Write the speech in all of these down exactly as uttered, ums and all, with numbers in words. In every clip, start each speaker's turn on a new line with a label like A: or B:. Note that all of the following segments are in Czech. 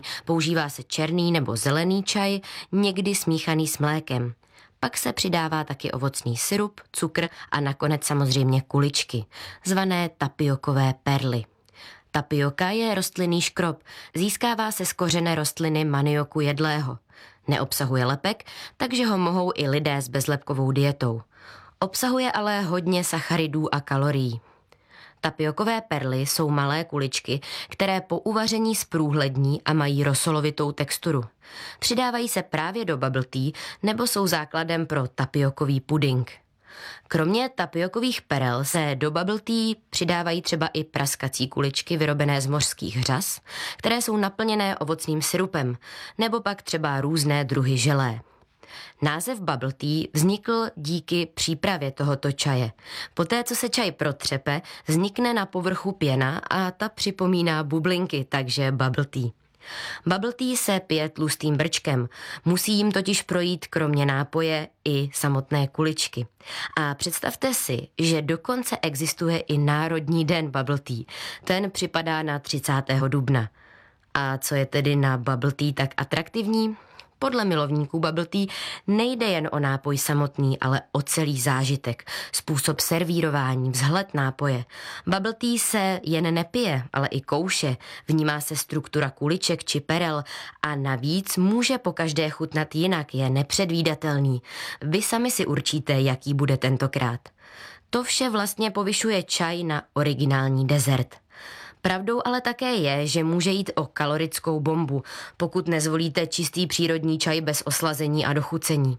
A: Používá se černý nebo zelený čaj, někdy smíchaný s mlékem. Pak se přidává taky ovocný syrup, cukr a nakonec samozřejmě kuličky, zvané tapiokové perly. Tapioka je rostlinný škrob, získává se z kořene rostliny manioku jedlého. Neobsahuje lepek, takže ho mohou i lidé s bezlepkovou dietou. Obsahuje ale hodně sacharidů a kalorií. Tapiokové perly jsou malé kuličky, které po uvaření zprůhlední a mají rosolovitou texturu. Přidávají se právě do bubble tea nebo jsou základem pro tapiokový puding. Kromě tapiokových perel se do bubble tea přidávají třeba i praskací kuličky vyrobené z mořských řas, které jsou naplněné ovocným syrupem, nebo pak třeba různé druhy želé. Název bubble tea vznikl díky přípravě tohoto čaje. Poté, co se čaj protřepe, vznikne na povrchu pěna a ta připomíná bublinky, takže bubble tea. Bubble tea se pije tlustým brčkem, musí jim totiž projít kromě nápoje i samotné kuličky. A představte si, že dokonce existuje i Národní den bubble tea. Ten připadá na třicátého dubna. A co je tedy na bubble tea tak atraktivní? Podle milovníků bubble tea nejde jen o nápoj samotný, ale o celý zážitek, způsob servírování, vzhled nápoje. Bubble tea se jen nepije, ale i kouše, vnímá se struktura kuliček či perel a navíc může pokaždé chutnat jinak, je nepředvídatelný. Vy sami si určíte, jaký bude tentokrát. To vše vlastně povyšuje čaj na originální dezert. Pravdou ale také je, že může jít o kalorickou bombu, pokud nezvolíte čistý přírodní čaj bez oslazení a dochucení.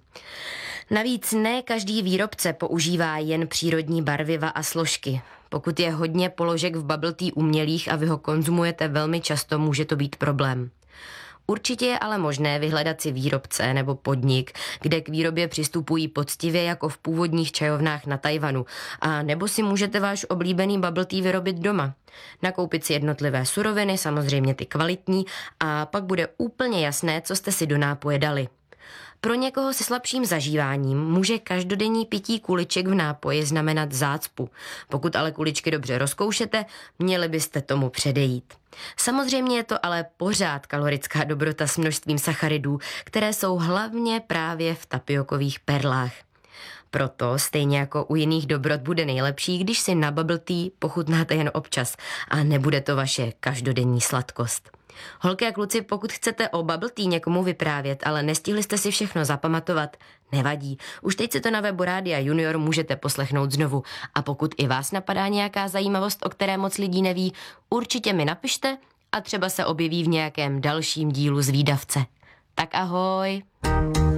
A: Navíc ne každý výrobce používá jen přírodní barviva a složky. Pokud je hodně položek v bubble tea umělých a vy ho konzumujete velmi často, může to být problém. Určitě je ale možné vyhledat si výrobce nebo podnik, kde k výrobě přistupují poctivě jako v původních čajovnách na Tajvanu, a nebo si můžete váš oblíbený bubble tea vyrobit doma. Nakoupit si jednotlivé suroviny, samozřejmě ty kvalitní, a pak bude úplně jasné, co jste si do nápoje dali. Pro někoho se slabším zažíváním může každodenní pití kuliček v nápoji znamenat zácpu. Pokud ale kuličky dobře rozkoušete, měli byste tomu předejít. Samozřejmě je to ale pořád kalorická dobrota s množstvím sacharidů, které jsou hlavně právě v tapiokových perlách. Proto, stejně jako u jiných dobrot, bude nejlepší, když si na bubble tea pochutnáte jen občas a nebude to vaše každodenní sladkost. Holky a kluci, pokud chcete o bubble tea někomu vyprávět, ale nestihli jste si všechno zapamatovat, nevadí. Už teď si to na webu Rádia Junior můžete poslechnout znovu. A pokud i vás napadá nějaká zajímavost, o které moc lidí neví, určitě mi napište a třeba se objeví v nějakém dalším dílu Zvídavce. Tak ahoj!